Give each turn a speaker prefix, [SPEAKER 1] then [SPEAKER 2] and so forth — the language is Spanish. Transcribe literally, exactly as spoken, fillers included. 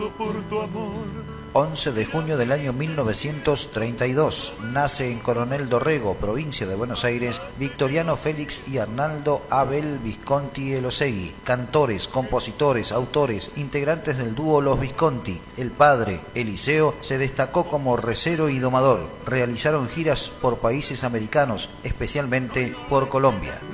[SPEAKER 1] por tu amor.
[SPEAKER 2] once de junio del año mil novecientos treinta y dos, nace en Coronel Dorrego, provincia de Buenos Aires, Victoriano Félix y Arnaldo Abel Visconti Elosegui, cantores, compositores, autores, integrantes del dúo Los Visconti. El padre, Eliseo, se destacó como recero y domador. Realizaron giras por países americanos, especialmente por Colombia.